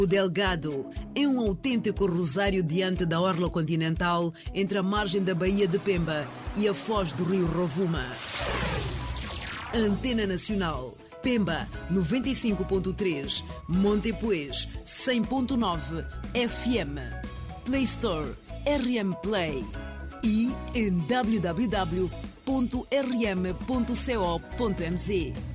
O Delgado é um autêntico rosário diante da orla continental entre a margem da Baía de Pemba e a foz do rio Rovuma. Antena Nacional, Pemba 95.3, Montepuez 100.9 FM, Play Store, RM Play e em www.rm.co.mz.